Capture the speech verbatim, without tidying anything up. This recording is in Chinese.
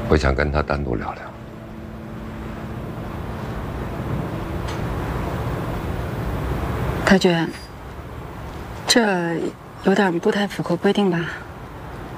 我想跟他单独聊聊。 大娟，这有点不太符合规定吧？